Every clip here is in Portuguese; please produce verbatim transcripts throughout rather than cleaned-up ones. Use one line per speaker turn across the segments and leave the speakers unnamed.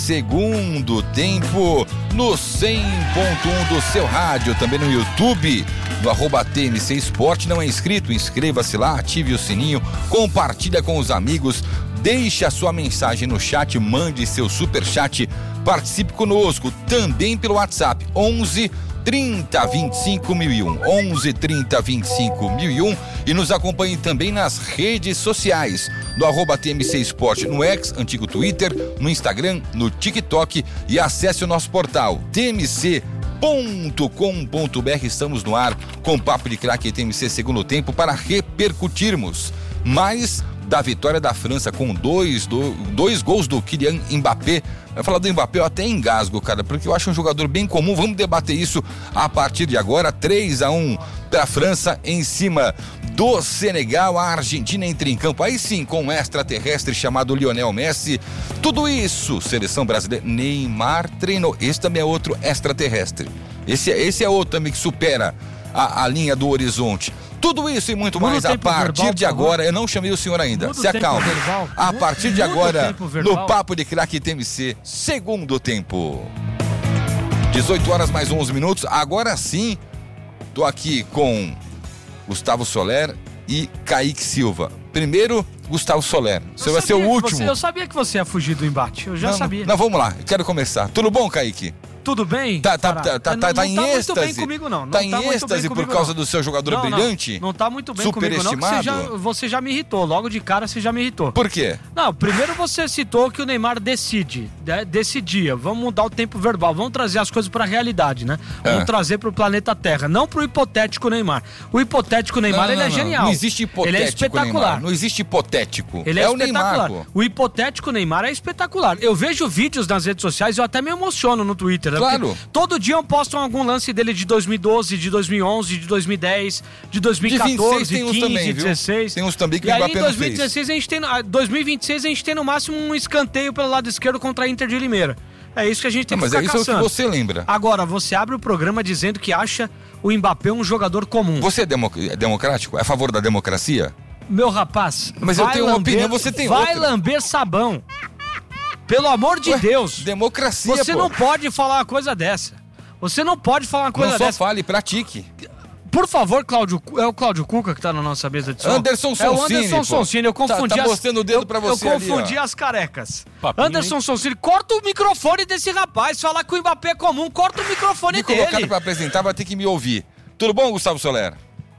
Segundo tempo no cem ponto um do seu rádio, também no YouTube, no arroba T M C Esporte. Não é inscrito? Inscreva-se lá, ative o sininho, compartilha com os amigos, deixe a sua mensagem no chat, mande seu superchat, participe conosco também pelo WhatsApp onze trinta, vinte e cinco mil e um, onze trinta, vinte e cinco mil e um, e nos acompanhe também nas redes sociais, do arroba T M C Esporte no X, antigo Twitter, no Instagram, no TikTok, e acesse o nosso portal T M C ponto com ponto B R. Estamos no ar com Papo de Craque T M C segundo tempo para repercutirmos mais da vitória da França com dois, do, dois gols do Kylian Mbappé. Vai falar do Mbappé, eu até engasgo, cara, porque eu acho um jogador bem comum. Vamos debater isso a partir de agora. três a um para a França em cima do Senegal. A Argentina entra em campo, aí sim, com um extraterrestre chamado Lionel Messi. Tudo isso, seleção brasileira. Neymar treinou. Esse também é outro extraterrestre. Esse, esse é outro também que supera a, a linha do horizonte. Tudo isso e muito Muda mais a partir verbal, de agora. Eu não chamei o senhor ainda. Muda Se acalma. A partir de agora, no Papo de Craque T M C, segundo tempo. dezoito horas mais onze minutos. Agora sim, tô aqui com Gustavo Soler e Kaique Silva. Primeiro, Gustavo Soler. Você vai ser o último.
Você, eu sabia que você ia fugir do embate. Eu já
não,
sabia.
Não, vamos lá. Eu quero começar. Tudo bom, Kaique?
Tudo bem?
Tá, tá, tá, tá,
não,
tá
não
em
tá
êxtase.
Muito bem comigo, não. não
tá
tá
em
muito
êxtase
bem
por
comigo,
causa
não.
do seu jogador
não,
brilhante?
Não, não tá muito bem comigo, não. Você já, você já me irritou. Logo de cara, você já me irritou.
Por quê?
Não, primeiro você citou que o Neymar decide. Né, decidia. Vamos mudar o tempo verbal. Vamos trazer as coisas pra realidade, né? Vamos ah. trazer pro planeta Terra. Não pro hipotético Neymar. O hipotético Neymar, não, ele não, é
não.
genial.
Não existe hipotético.
Ele é espetacular.
Neymar. Não existe hipotético.
Ele é,
é
espetacular.
O Neymar,
o hipotético Neymar é espetacular. Eu vejo vídeos nas redes sociais, eu até me emociono no Twitter.
Claro.
Né? Todo dia eu posto algum lance dele de dois mil e doze, de dois mil e onze, de dois mil e dez, de dois mil e quatorze, de quinze, também, dezesseis.
Tem uns também que
e
o
aí
Mbappé
em dois mil e dezesseis a gente tem, dois mil e vinte e seis a gente tem no máximo um escanteio pelo lado esquerdo contra a Inter de Limeira. É isso que a gente tem não, que
mas
ficar
é
caçando.
Isso que você lembra.
Agora, você abre o programa dizendo que acha o Mbappé um jogador comum.
Você é, democ- é democrático? É a favor da democracia?
Meu rapaz,
mas eu tenho lamber, uma opinião, você tem
vai
outra.
Vai lamber sabão. Pelo amor de
Ué,
Deus.
Democracia,
Você
pô.
não pode falar uma coisa dessa. Você não pode falar uma coisa
dessa.
Não
só fale, pratique.
Por favor, Cláudio, é o Cláudio Cuca que tá na nossa mesa de som?
Anderson Sonsini.
É o Anderson Sonsini, eu confundi
tá, tá
as...
mostrando o dedo pra você
Eu confundi
ali,
as carecas.
Papinho,
Anderson
hein?
Sonsini, corta o microfone desse rapaz, falar que o Mbappé é comum, corta o microfone
me
dele.
Me colocaram pra apresentar, vai ter que me ouvir. Tudo bom, Gustavo Soler?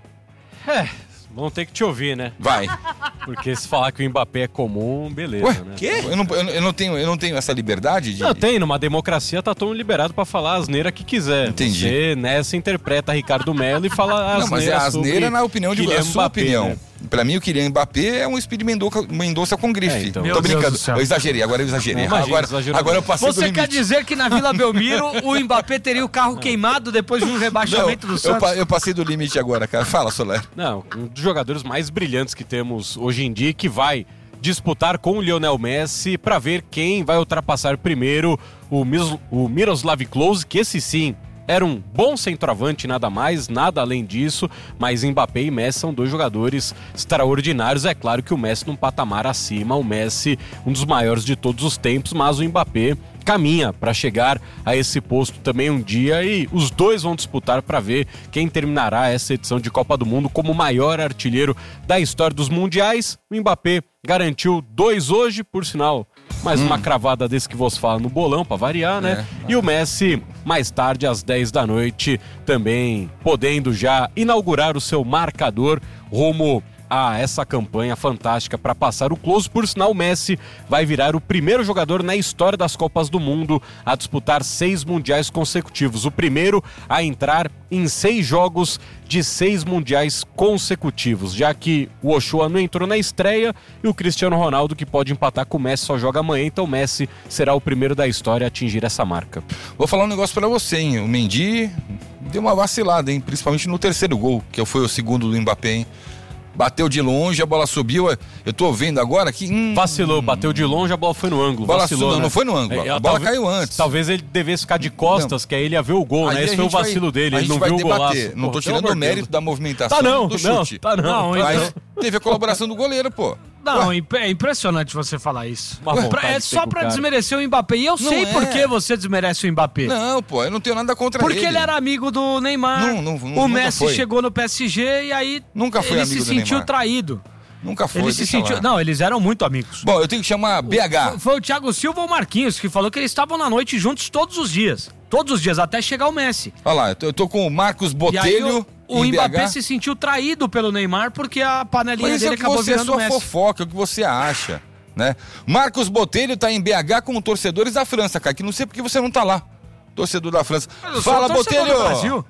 É, vão ter que te ouvir, né?
Vai.
Porque se falar que o Mbappé é comum, beleza,
Ué,
né?
Quê? Eu não, eu, eu, não tenho, eu não tenho essa liberdade de...
Não, tem, numa democracia tá todo mundo liberado pra falar a asneira que quiser.
Entendi.
Você nessa interpreta Ricardo Melo e fala a asneira.
Não, mas é a asneira na opinião de... É a sua
Mbappé,
opinião. Né? Pra mim, o Kylian Mbappé é um Speed Mendonça, Mendonça com grife. É, então. Tô brincando. Eu exagerei, agora eu exagerei.
Não, imagina,
agora, agora eu passei
Você
do limite.
quer dizer que na Vila Belmiro o Mbappé teria o carro queimado depois de um rebaixamento
não,
do Santos?
Eu, eu passei do limite agora, cara. Fala, Soler.
Não, um dos jogadores mais brilhantes que temos hoje em dia, que vai disputar com o Lionel Messi para ver quem vai ultrapassar primeiro o, Mis- o Miroslav Klose, que esse sim era um bom centroavante, nada mais, nada além disso, mas Mbappé e Messi são dois jogadores extraordinários. É claro que o Messi num patamar acima, o Messi um dos maiores de todos os tempos, mas o Mbappé caminha para chegar a esse posto também um dia, e os dois vão disputar para ver quem terminará essa edição de Copa do Mundo como o maior artilheiro da história dos mundiais. O Mbappé garantiu dois hoje, por sinal, mais hum. uma cravada desse que vos fala no bolão, para variar, né? É. E o Messi, mais tarde, às dez da noite, também podendo já inaugurar o seu marcador rumo a essa campanha fantástica para passar o Klose. Por sinal, o Messi vai virar o primeiro jogador na história das Copas do Mundo a disputar seis mundiais consecutivos. O primeiro a entrar em seis jogos de seis mundiais consecutivos, já que o Ochoa não entrou na estreia e o Cristiano Ronaldo, que pode empatar com o Messi, só joga amanhã. Então o Messi será o primeiro da história a atingir essa marca.
Vou falar um negócio para você, hein? O Mendy deu uma vacilada, hein? Principalmente no terceiro gol, que foi o segundo do Mbappé, hein? Bateu de longe, a bola subiu. Eu tô vendo agora que... Hum,
Vacilou, bateu de longe, a bola foi no ângulo.
Bola
Vacilou,
não,
né?
não foi no ângulo.
É,
a bola
talvez,
caiu antes.
Talvez ele devesse ficar de costas, não. que aí ele ia ver o gol, aí né? Esse foi o vacilo
vai,
dele, ele não
viu
o
debater.
golaço.
Não tô
Pô,
tirando o mérito da movimentação
tá não,
do
não,
chute.
Tá não,
mas
então...
teve a colaboração do goleiro, pô.
Não,
Ué?
é impressionante você falar isso.
Uma vontade
É
de ser
só
com o
pra
cara.
desmerecer o Mbappé. E eu
Não
sei
é.
por que você desmerece o Mbappé.
Não, pô, eu não tenho nada contra
Porque
ele.
ele era amigo do Neymar.
Não, não, não,
o
nunca
Messi
foi.
chegou no P S G e aí
Nunca foi
ele
amigo
se
do
sentiu
Neymar.
traído.
Nunca foi,
Ele se
deixa
sentiu.
lá.
Não, eles eram muito amigos.
Bom, eu tenho que chamar B H.
Foi, foi o Thiago Silva ou o Marquinhos que falou que eles estavam na noite juntos todos os dias. Todos os dias, até chegar o Messi.
Olha lá, eu tô, eu tô com o Marcos
E aí
Botelho
o, o
em
Mbappé
B H.
se sentiu traído pelo Neymar porque a panelinha
Mas isso é
dele
o que
acabou
você, é
virando o
sua
Messi.
fofoca, é o que você acha, né? Marcos Botelho tá em B H com torcedores da França, cara, que não sei porque você não tá lá. Torcedor da França.
Mas eu sou
Fala,
torcedor
Botelho!
do Brasil.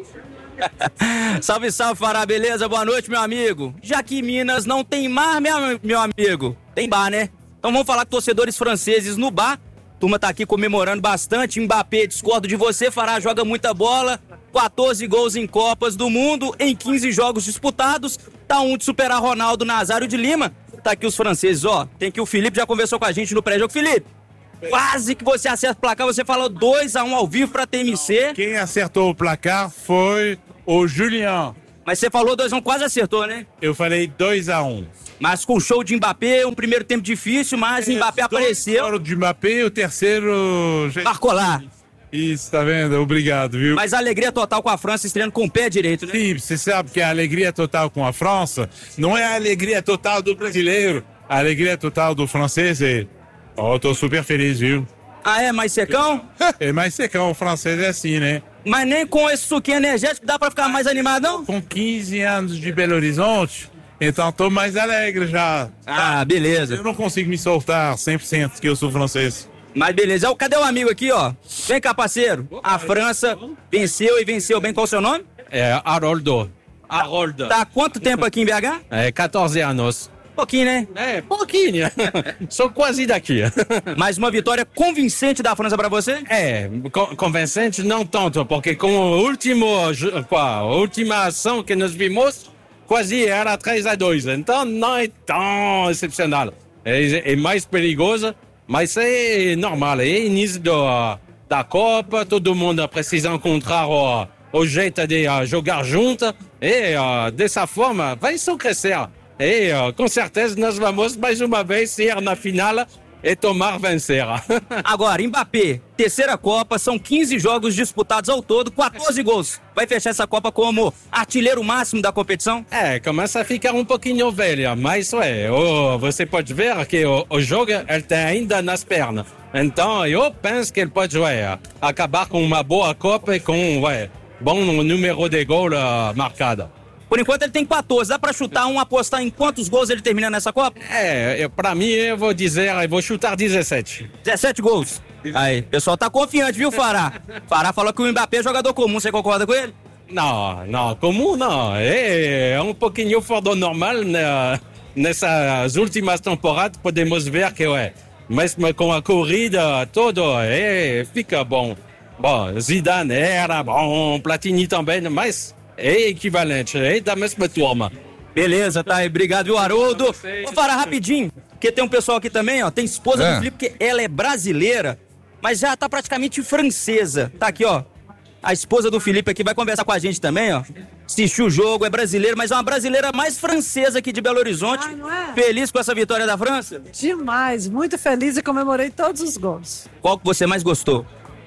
Salve, salve, Fará, beleza? Boa noite, meu amigo. Já que Minas não tem mar, meu, meu amigo, tem bar, né? Então vamos falar com torcedores franceses no bar. Turma tá aqui comemorando bastante. Mbappé, discordo de você, Fará, joga muita bola. quatorze gols em Copas do Mundo, em quinze jogos disputados. Tá um de superar Ronaldo Nazário de Lima. Tá aqui os franceses, ó. Tem que o Felipe já conversou com a gente no pré-jogo. Felipe, quase que você acerta o placar. Você falou dois a um ao vivo pra T M C.
Quem acertou o placar foi o Julian.
Mas você falou dois a um, quase acertou, né?
Eu falei dois a um.
Mas com o show de Mbappé, um primeiro tempo difícil, mas Mbappé apareceu.
O de Mbappé, o terceiro...
Marcou lá.
Isso, tá vendo? Obrigado, viu?
Mas alegria total com a França estreando com o pé direito, né?
Sim, você sabe que a alegria total com a França não é a alegria total do brasileiro. A alegria total do francês é... Ó, tô super feliz, viu?
Ah, é? Mais secão?
É mais secão, o francês é assim, né?
Mas nem com esse suquinho energético dá pra ficar mais animado, não?
Com quinze anos de Belo Horizonte, então tô mais alegre já.
Ah, beleza.
Eu não consigo me soltar cem por cento que eu sou francês.
Mas beleza. Cadê o amigo aqui, ó? Vem cá, parceiro. A França venceu e venceu bem. Qual o seu nome?
É Haroldo. Haroldo.
Tá há quanto tempo aqui em B H?
É quatorze anos.
Pouquinho, né?
É, pouquinho. Sou quase daqui.
Mais uma vitória convincente da França pra você?
É, con- convincente não tanto, porque com o último, ju- qual, a última ação que nós vimos, quase era três a dois. Então não é tão excepcional. É, é mais perigoso, mas é normal. É início do, da Copa, todo mundo precisa encontrar o, o jeito de uh, jogar junto. E uh, dessa forma vai só crescer. E uh, com certeza nós vamos mais uma vez ir na final e tomar vencer.
Agora, Mbappé, terceira Copa, são quinze jogos disputados ao todo, quatorze gols. Vai fechar essa Copa como artilheiro máximo da competição?
É, começa a ficar um pouquinho velho, mas ué, o, você pode ver que o, o jogo ele tem ainda nas pernas. Então eu penso que ele pode ué, acabar com uma boa Copa e com ué, bom número de gols uh, marcado.
Por enquanto ele tem quatorze. Dá pra chutar um, apostar em quantos gols ele termina nessa Copa?
É, eu- pra mim eu vou dizer, eu vou chutar dezessete.
dezessete gols. Aí, o pessoal tá confiante, viu, Fará? Fará falou que o Mbappé é jogador comum. Você concorda com ele?
Não, não, comum não. É, é um pouquinho fora do normal. Né? Nessas últimas temporadas podemos ver que, ué, mesmo com a corrida, tudo, é, fica bom. Bom, Zidane era bom, Platini também, mas é equivalente, é da mesma turma.
Beleza, tá aí. Obrigado, viu, Haroldo? Vou falar rapidinho, porque tem um pessoal aqui também, ó. Tem esposa
É.
do Felipe, que ela é brasileira, mas já tá praticamente francesa. Tá aqui, ó. A esposa do Felipe aqui vai conversar com a gente também, ó. Assistiu o jogo, é brasileira, mas é uma brasileira mais francesa aqui de Belo Horizonte.
Ai, não é?
Feliz com essa vitória da França?
Demais, muito feliz e comemorei todos os gols.
Qual que você mais gostou?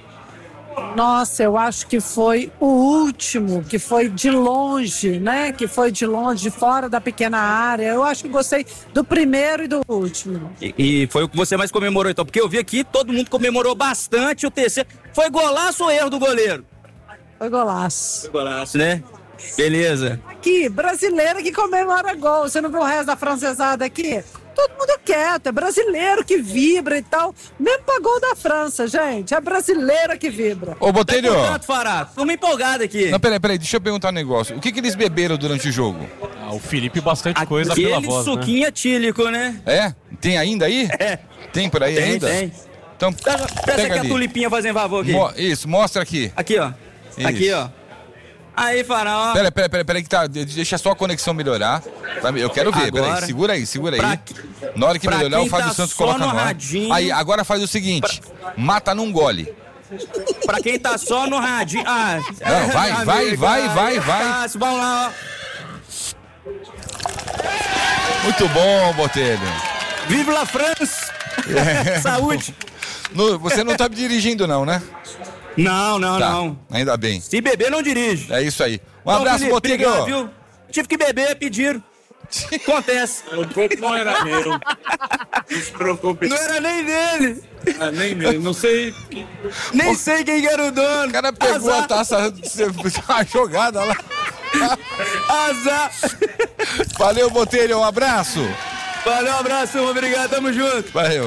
Nossa, eu acho que foi o último, que foi de longe, né? Que foi de longe, de fora da pequena área. Eu acho que gostei do primeiro e do último.
E, e foi o que você mais comemorou, então? Porque eu vi aqui, todo mundo comemorou bastante o terceiro. Foi golaço ou erro do goleiro?
Foi golaço.
Golaço, né? Beleza.
Aqui, brasileira que comemora gol. Você não viu o resto da francesada aqui? Todo mundo quieto, é brasileiro que vibra e tal. Mesmo pra gol da França, gente. É brasileira que vibra.
Ô, Botelho.
Portanto, Fará, tô me empolgado aqui.
Não, peraí, peraí, deixa eu perguntar um negócio. O que, que eles beberam durante o jogo?
Ah, o Felipe bastante coisa
Aquele
pela voz, né?
suquinho etílico, né?
É? Tem ainda aí?
É.
Tem por aí
Tem,
ainda?
tem.
Então,
Presta
pega
aqui a
ali.
tulipinha fazendo favor aqui.
Mo- isso, mostra aqui.
Aqui, ó.
Isso.
Aqui, ó. Aí, Fará, ó.
Peraí, peraí, peraí, peraí, que tá. Deixa só a conexão melhorar. Tá? Eu quero ver,
Agora,
peraí. Segura aí, segura
pra
aí.
que-
Na hora que
pra
melhorar,
quem
o Fábio
tá
Santos
só
coloca
no
no ar.
radinho-
Aí, agora faz o seguinte: mata num gole.
Pra quem tá só no radinho. Ah,
Não, vai,
amigo,
vai, vai,
aí
vai,
é
vai.
fácil, vamos lá, ó.
Muito bom, Botelho.
Vive la France!
É.
Saúde!
No, você não tá dirigindo não, né?
Não, não,
Tá,
não.
ainda bem.
Se beber, não dirige.
É isso aí. Um
Ô,
abraço,
Felipe,
Botelho.
obrigado, viu? Tive que beber, pediram. Acontece.
O copo não era meu. Não se preocupe.
Não era nem dele.
Ah, nem meu. Não sei.
Nem sei quem era o dono.
O cara pegou
Azar.
a taça, a jogada lá.
Azar.
Valeu, Botelho, um abraço.
Valeu, um abraço, obrigado, tamo junto.
Valeu.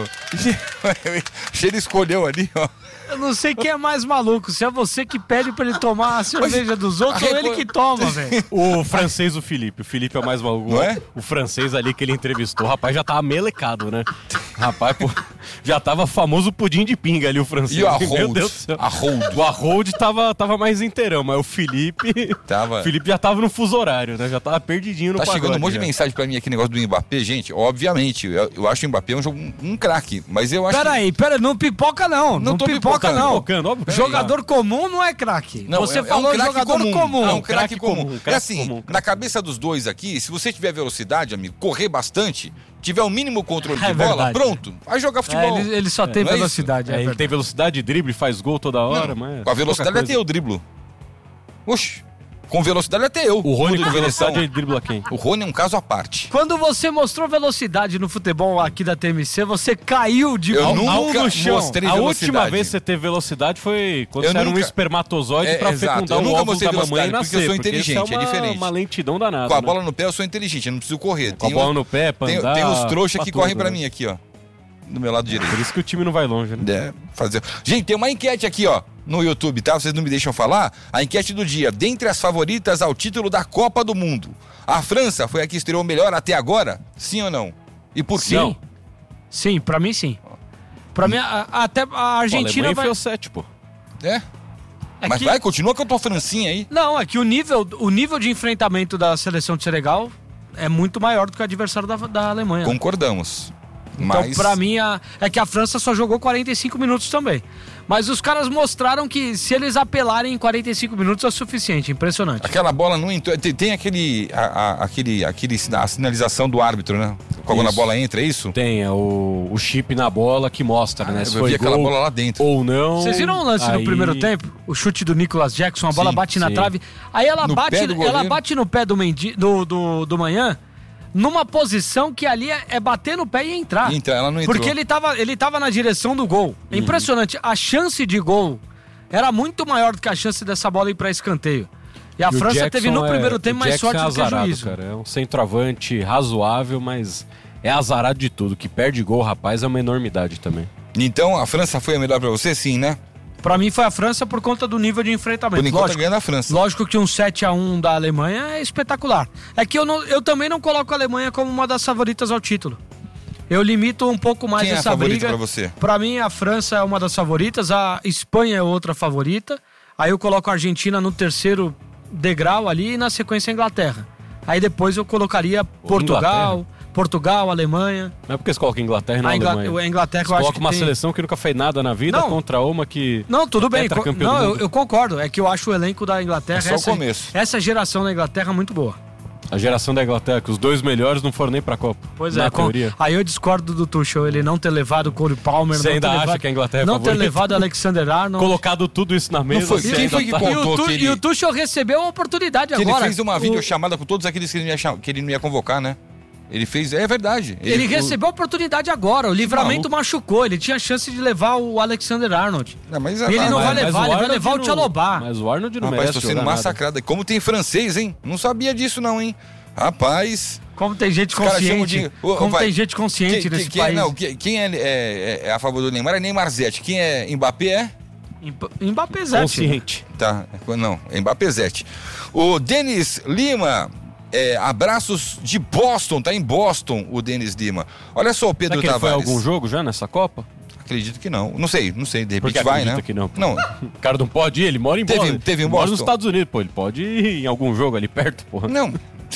Ele escolheu ali, ó.
Eu não sei quem é mais maluco, se é você que pede pra ele tomar a cerveja dos outros ou ele que toma, velho.
O francês, o Felipe. O Felipe é o mais maluco.
Não é?
O francês ali que ele entrevistou, o rapaz já tava melecado, né? Rapaz, pô, já tava famoso pudim de pinga ali, o francês.
E o
Meu
Arrold?
Deus do céu.
Arrold.
O Arrold tava, tava mais inteirão, mas o Felipe...
Tava.
O Felipe já tava no fuso horário, né? Já tava perdidinho no
Tá
pagode.
chegando um monte de
já.
mensagem pra mim aqui, negócio do Mbappé. Gente, obviamente, eu, eu acho o Mbappé um, jogo, um, um craque, mas eu acho
Peraí, peraí, não pipoca não. Não,
Não tô
pipoca
pipocando,
não.
Pipocando, óbvio que
Jogador comum não é craque.
Não,
Você
é- é um
falou
craque
jogador comum.
comum. É um
craque
craque comum.
comum,
É
craque
assim,
comum.
na cabeça dos dois aqui, se você tiver velocidade, amigo, correr bastante, tiver o mínimo controle
É
de bola,
verdade.
pronto, vai jogar
É,
futebol.
ele, ele só tem
não é
velocidade.
É,
É,
ele
verdade.
tem velocidade, drible, faz gol toda hora,
Não,
mas...
com a velocidade
pouca
até
coisa.
eu driblo. Oxi, com velocidade até eu.
O Rony
Mudo
com
de direção.
velocidade, ele dribla quem?
O Rony é um caso à parte.
Quando você mostrou velocidade no futebol aqui da T M C, você caiu de
Eu
mão
nunca
no chão.
mostrei
A
velocidade.
última vez que você teve velocidade foi quando
Eu
você era um
nunca-
espermatozoide
É,
pra
exato.
fecundar
Eu
o
nunca
óvulo
mostrei
da mamãe e
velocidade, porque
nascer.
eu sou
porque isso
inteligente, é
uma,
diferente.
uma lentidão danada.
Com a
né?
bola no pé eu sou inteligente, eu não preciso correr.
Com a bola no pé, pra
tem,
andar,
tem os trouxas
pra
que
tudo,
correm pra
né?
mim aqui, ó. Do meu lado direito.
Por isso que o time não vai longe, né?
É, fazer. Gente, tem uma enquete aqui, ó, no YouTube, tá? Vocês não me deixam falar? A enquete do dia. Dentre as favoritas ao título da Copa do Mundo, a França foi a que estreou melhor até agora? Sim ou não? E por quê?
Sim. Sim, pra mim sim. Pra mim, a- até a
Pô, a
Argentina
Alemanha
vai...
enfiou sete, pô.
É?
É
Mas
que-
vai, continua com a tua Francinha aí.
Não, é que o nível, o nível de enfrentamento da seleção de Senegal é muito maior do que o adversário da, da Alemanha.
Concordamos.
Então,
Mas...
pra mim, a- é que a França só jogou quarenta e cinco minutos também. Mas os caras mostraram que se eles apelarem em quarenta e cinco minutos é o suficiente. Impressionante.
Aquela bola não entrou. Tem, tem aquele, a, a- aquele, aquele. A sinalização do árbitro, né? Quando a
Isso.
bola entra, é isso?
Tem é o, o chip na bola que mostra, né?
Ah,
Se
eu
foi
vi aquela
gol
bola lá dentro.
ou não.
Vocês viram o lance no
aí-
primeiro tempo? O chute do Nicolas Jackson, a bola
Sim,
bate na
sim.
trave. Aí ela
No
bate,
pé do
ela
goleiro.
bate no pé do, Mendy, do, do, do Manhã, numa posição que ali é, é bater no pé e entrar.
E entrar, ela não entrou.
Porque ele tava, ele tava na direção do gol. É impressionante. A chance de gol era muito maior do que a chance dessa bola ir pra escanteio. E a
E o
França
Jackson
teve no
é-
primeiro tempo
o
mais
Jackson
sorte
é
do que
azarado,
juízo.
cara. É um centroavante razoável, mas é azarado de tudo. Que perde gol, rapaz, é uma enormidade também.
Então a França foi a melhor pra você? Sim, né?
Pra mim foi a França por conta do nível de enfrentamento.
Por enquanto
Lógico,
ganhando a França.
lógico que um sete a um da Alemanha é espetacular. É que eu, não, eu também não coloco a Alemanha como uma das favoritas ao título. Eu limito um pouco mais
Quem é a
essa
favorita
briga.
pra você?
Pra mim, a França é uma das favoritas, a Espanha é outra favorita. Aí eu coloco a Argentina no terceiro degrau ali e na sequência a Inglaterra. Aí depois eu colocaria Portugal, Portugal, Alemanha.
Não é porque você coloca Inglaterra e não
A Ingla-
Alemanha.
a Inglaterra
Você
eu acho
coloca
que
uma
tem-
seleção que nunca fez nada na vida
Não.
contra uma que...
Não, tudo bem. co-
tetracampeão
Não,
do
eu,
mundo.
eu concordo. É que eu acho o elenco da Inglaterra.
É só o
essa,
começo.
essa geração da Inglaterra muito boa.
A geração da Inglaterra, que os dois melhores não foram nem pra Copa.
Pois
na
é, com-
teoria.
aí eu discordo do Tuchel, ele não ter levado o Cole Palmer,
Você
não
ainda
ter
acha
levado,
que a Inglaterra é
não ter
favorita?
levado Alexander Arnold.
Colocado tudo isso na mesa.
foi-
você
quem
ainda
foi que
tá-
contou?
E o, Tu-
que ele-
e o Tuchel recebeu a oportunidade
Que ele
agora.
fez uma
O-
videochamada com todos aqueles que ele, não ia, cham- que ele não ia convocar, né? Ele fez. É verdade.
Ele
o-
recebeu a oportunidade agora. O livramento
maluco.
machucou. Ele tinha chance de levar o Alexander Arnold.
Não, mas,
Ele
ah,
não
mas-
vai levar, ele vai
Arnold
levar o
não-
Tchalobah.
Mas o Arnold não
Rapaz,
merece
tô sendo
jogar nada.
massacrado. Como tem francês, hein? Não sabia disso, não, hein? Rapaz.
Como tem gente
Os caras chamam
consciente.
de- Ô,
Como
vai.
tem gente consciente
Quem,
nesse
quem, quem,
país.
não, quem, quem é, é- é a favor do Neymar é Neymar Zete. Quem é Mbappé é?
Mbappé Zete.
Consciente.
Tá, não, é Mbappé Zete. O Denis Lima, é, abraços de Boston, tá em Boston o Denis Lima. Olha só o Pedro
Será que ele foi a
Tavares.
algum jogo já nessa Copa?
Acredito que não. Não sei, não sei, de
Porque
repente vai, né?
acredita que não.
Não,
O cara não pode ir, ele mora em
Teve-
Boston.
teve em
Ele mora
Boston?
nos Estados Unidos, pô. Ele pode ir em algum jogo ali perto, porra.
não.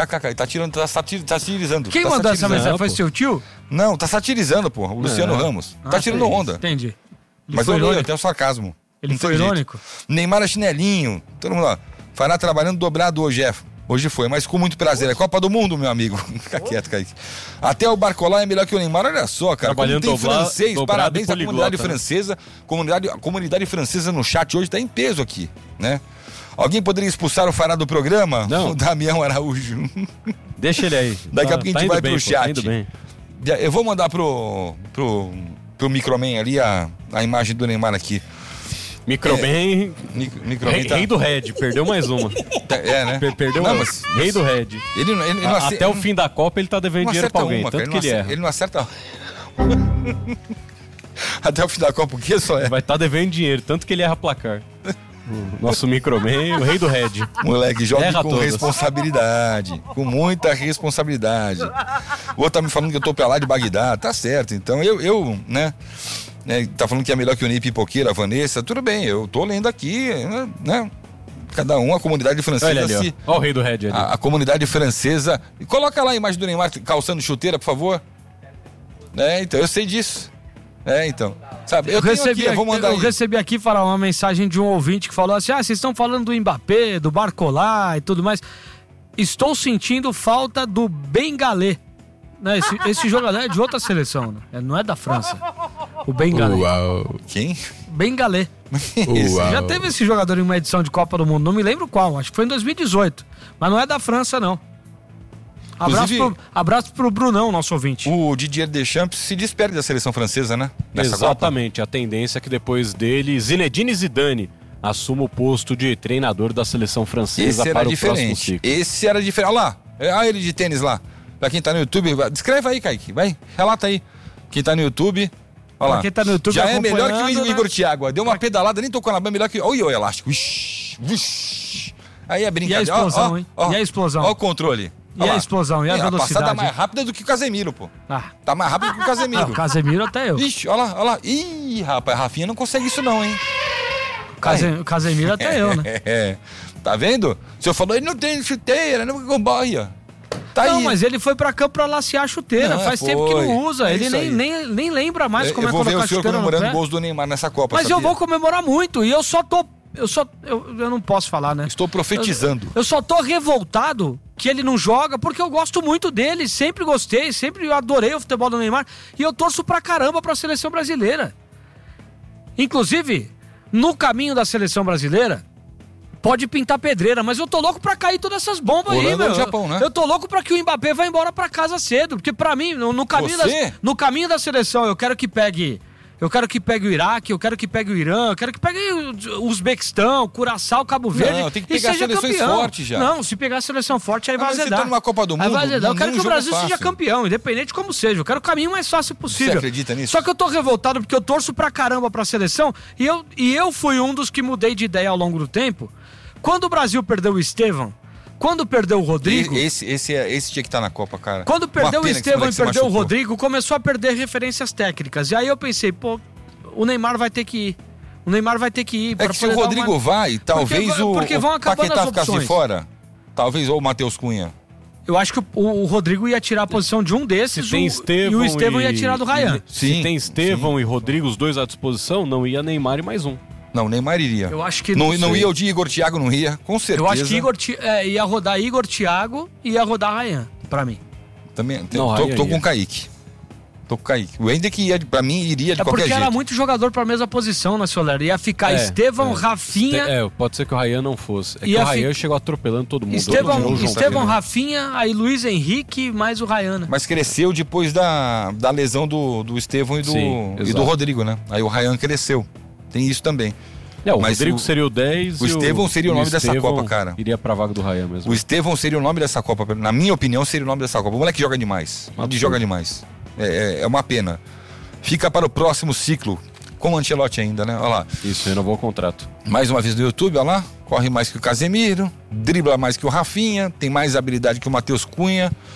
kkk. Ele tá tirando, tá satir, tá satirizando.
Quem
tá
mandou essa mensagem?
Não,
Foi
pô.
seu tio?
Não, tá satirizando, pô. O Luciano
Não.
Ramos.
Ah,
Tá tirando
foi-
onda.
Entendi. Ele
Mas
foi
eu leio,
irônico.
até o sarcasmo.
Ele
Não
foi
tem jeito.
irônico?
Neymar é chinelinho. Todo mundo, ó. Fará trabalhando dobrado hoje, é. Hoje foi, mas com muito prazer. É Copa do Mundo, meu amigo. Fica quieto, Kaique. Até o Barcola é melhor que o Neymar, olha só, cara.
Trabalhando
Como tem
dobrado,
francês,
dobrado
parabéns
e
à comunidade
poliglota, né?
francesa. Comunidade, a comunidade francesa no chat hoje tá em peso aqui, né? Alguém poderia expulsar o Fará do programa?
Não.
O Damião Araújo.
Deixa ele aí.
Daqui
tá,
a pouco a
tá
gente
indo
vai
bem,
pro
pô,
chat.
Tá indo bem.
Eu vou mandar pro, pro, pro Microman ali a, a imagem do Neymar aqui.
Microman,
É, Microman
rei,
tá...
rei do Red, perdeu mais uma.
É, né?
Per- Perdeu
Não,
uma.
mas-
Rei do Red.
Ele, não- ele, ele não
A-
ace-
Até o fim da Copa ele tá devendo
não
dinheiro
acerta
pra alguém,
uma,
tanto
cara.
que
Ele
ele
não
erra.
acerta- ele não acerta... Até o fim da Copa, o que só é?
Vai estar tá devendo dinheiro, tanto que ele erra placar. O nosso Microman, o rei do Red.
Moleque, joga
Erra
com
todas.
responsabilidade. Com muita responsabilidade. O outro tá me falando que eu tô pra lá de Bagdá. Tá certo. Então eu, eu né, né? Tá falando que é melhor que o Ney Pipoqueira, a Vanessa. Tudo bem, eu tô lendo aqui, né? Cada um, a comunidade francesa.
Olha ali, ó.
se,
Olha o rei do Red ali.
a, a comunidade francesa. Coloca lá a imagem do Neymar calçando chuteira, por favor. É, então, eu sei disso. É, então. Sabe, eu,
Eu
tenho
recebi,
aqui, eu vou mandar
eu
aí.
recebi aqui falar uma mensagem de um ouvinte que falou assim: ah, vocês estão falando do Mbappé, do Barcola e tudo mais. Estou sentindo falta do Bengalé. Né, esse, esse jogador é de outra seleção, né? Não é da França. O Bengalé.
Uau. Quem?
Bengalé.
Esse.
Já teve esse jogador em uma edição de Copa do Mundo, não me lembro qual, acho que foi em dois mil e dezoito. Mas não é da França, não. Abraço,
Inclusive-
pro, abraço pro Brunão, nosso ouvinte.
O Didier Deschamps se despede da seleção francesa, né? Nessa
Exatamente, a tendência é que depois dele, Zinedine Zidane assuma o posto de treinador da seleção
Copa.
francesa
Esse era
para o próximo
diferente.
ciclo.
Esse era diferente. Olha lá. Olha ele de tênis lá. Pra quem tá no YouTube, vai- descreve aí, Kaique. Vai, relata aí. Quem tá no YouTube. Olha lá.
Pra quem tá no YouTube
Já é melhor que o
acompanhando,
Igor
né?
Thiago. Deu uma pedalada, nem tocou na banda, melhor que. Olha o elástico. Uish, uish. Aí é brincadeira.
E a explosão,
Ó, ó,
hein?
ó.
E a explosão?
Olha o controle.
E
Olha
a
lá.
explosão, e a
É,
velocidade?
passada mais rápida do que o Casemiro, pô.
Ah,
Tá mais rápido que o
ah,
Casemiro.
o Casemiro até eu.
Ixi, olha lá, olha lá. Ih, rapaz, a Rafinha não consegue isso não, hein?
O Case- o Casemiro até eu, né?
É, tá vendo? O senhor falou, ele não tem chuteira, não boia. Tá
Não,
aí.
mas ele foi pra campo pra lacear a chuteira.
Não,
Faz
foi.
tempo que não usa.
É
ele
isso
nem,
aí.
nem, nem lembra mais
eu,
como
eu
é
vou ver
colocar
o
a
senhor
chuteira no
comemorando
pé.
gols do Neymar nessa Copa,
Mas eu
sabia?
vou comemorar muito. E eu só tô... Eu só... Eu, eu não posso falar, né?
Estou profetizando.
Eu, eu só tô revoltado que ele não joga, porque eu gosto muito dele. Sempre gostei, sempre adorei o futebol do Neymar. E eu torço pra caramba pra seleção brasileira. Inclusive, no caminho da seleção brasileira, pode pintar pedreira, mas eu tô louco pra cair todas essas bombas aí,
Holanda
meu.
ou Japão, né?
Eu tô louco pra que o Mbappé vá embora pra casa cedo, porque pra mim, no, no caminho da,
Você?
no caminho da seleção, eu quero que pegue... Eu quero que pegue o Iraque, eu quero que pegue o Irã, eu quero que pegue o Uzbequistão, Curaçao, Cabo Verde.
Não, tem que
e
pegar
seja
seleções
campeão.
fortes já.
Não, se pegar a seleção forte, aí
Ah,
vai
mas você
azedar.
tá numa Copa do
Aí
Mundo,
vai azedar. Eu quero
nenhum
que o
jogo é
Brasil seja
fácil.
campeão, independente de como seja. Eu quero o caminho mais fácil possível.
Você acredita nisso?
Só que eu tô revoltado porque eu torço pra caramba pra seleção e eu, e eu fui um dos que mudei de ideia ao longo do tempo. Quando o Brasil perdeu o Estevão, quando perdeu o Rodrigo...
E- Esse, esse, é- esse tinha que estar na Copa, cara.
Quando
Uma
perdeu o
pena que esse
Estevão e
moleque se
perdeu o
machucou.
Rodrigo, começou a perder referências técnicas. E aí eu pensei, pô, o Neymar vai ter que ir. O Neymar vai ter que ir.
É
pra
que se o
poder dar
Rodrigo
uma-
vai, talvez
Porque-
o,
porque vão
o
acabando
Paquetá
as
ficasse de
opções.
fora. Talvez, ou o Matheus Cunha.
Eu acho que o, o Rodrigo ia tirar a posição de um desses
Se tem
o-
Estevão
e o Estevão
e-
ia tirar do Rayan.
Se
Sim,
tem Estevão e Rodrigo, os dois à disposição, não ia Neymar e mais um.
Não, Neymar iria.
Eu acho que...
Não, não
sei.
ia o de Igor Thiago, não ia, com certeza.
Eu acho que Igor, Thi- é, ia rodar Igor Thiago e ia rodar Rayan, pra mim.
Também,
Não,
tô,
Rayan
tô
ia.
com o Kaique. Tô com o Kaique. O Hendrick ia, pra mim, iria de
É
qualquer
porque
jeito.
era muito jogador pra mesma posição na Soler. Ia ficar
É,
Estevão,
é.
Rafinha...
É, pode ser que o Rayan não fosse. É que
Ia
o Rayan
fi-
chegou atropelando todo mundo. Tirou
Estevão,
o João
Estevão
Pedro.
Rafinha, aí Luiz Henrique, mais o Rayan, né?
Mas cresceu depois da, da lesão do, do Estevão e do,
Sim,
e
exato.
do Rodrigo, né? Aí o Rayan cresceu. Tem isso também.
É, o
Mas
Rodrigo
o-
seria o dez
o
e
Estevão seria o nome dessa
Estevão
Copa, cara.
Iria pra vaga do Rayan mesmo.
O Estevão seria o nome dessa Copa. Na minha opinião, seria o nome dessa Copa. O moleque joga demais. Ele
Absurdo.
joga demais. É, é, é uma pena. Fica para o próximo ciclo. Com o Ancelotti ainda, né? Olha lá.
Isso, renovou o contrato.
Mais uma vez no YouTube, olha lá. Corre mais que o Casemiro. Dribla mais que o Rafinha. Tem mais habilidade que o Matheus Cunha.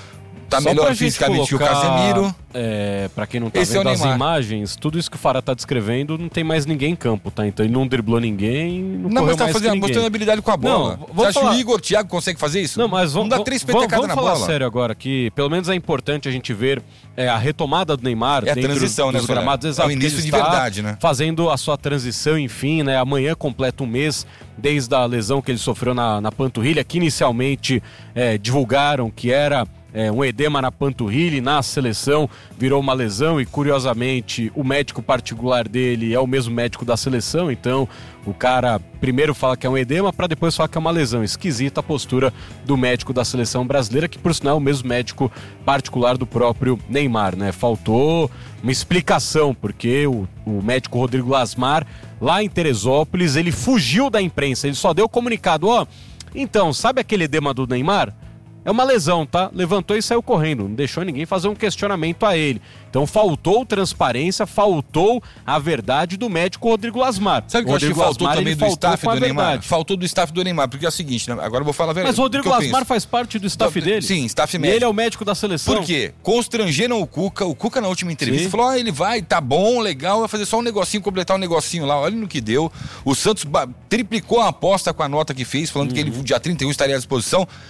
Tá
Só
melhor
pra gente
fisicamente que o
colocar,
Casemiro.
É, pra quem não tá
Esse é o
vendo as
Neymar.
imagens, tudo isso que o Fará tá descrevendo, não tem mais ninguém em campo, tá? Então ele não driblou ninguém, não,
Não,
correu
mas tá
mais
fazendo,
que
mostrando
ninguém.
habilidade com a bola.
Não, vamos
Você acha
falar-
que o Igor Thiago consegue fazer isso?
Não, mas vamos,
não dá três
vamos,
petecadas
vamos
na
falar
bola.
sério agora, que pelo menos é importante a gente ver é, a retomada do Neymar
É a
dentro
transição, né,
dos
Soler?
gramados.
É o
Exato,
início
ele
de
está
verdade, né?
Fazendo a sua transição, enfim, né? Amanhã completa um mês desde a lesão que ele sofreu na, na panturrilha, que inicialmente é, divulgaram que era É, um edema na panturrilha, na seleção virou uma lesão e, curiosamente, o médico particular dele é o mesmo médico da seleção, então o cara primeiro fala que é um edema para depois falar que é uma lesão. Esquisita a postura do médico da seleção brasileira, que por sinal é o mesmo médico particular do próprio Neymar, né? Faltou uma explicação, porque o, o médico Rodrigo Lasmar, lá em Teresópolis, ele fugiu da imprensa, ele só deu o comunicado, ó, então, sabe aquele edema do Neymar? É uma lesão, tá? Levantou e saiu correndo, não deixou ninguém fazer um questionamento a ele. Então faltou transparência, faltou a verdade do médico Rodrigo Lasmar.
Sabe o que eu acho que
Rodrigo
faltou
Lasmar,
também
ele
do
faltou
staff
com a
do Neymar?
verdade.
Faltou do staff do Neymar, porque é o seguinte, né? Agora eu vou falar a verdade.
Mas Rodrigo
o que eu
Lasmar
penso.
faz parte do staff dele.
Sim, staff
E
médico.
ele é o médico da seleção.
Por quê? Constrangeram o Cuca. O Cuca, na última entrevista,
Sim.
falou: ah, ele vai, tá bom, legal, vai fazer só um negocinho, completar um negocinho lá. Olha no que deu. O Santos ba- triplicou a aposta com a nota que fez, falando
Uhum.
que ele dia trinta e um estaria à disposição.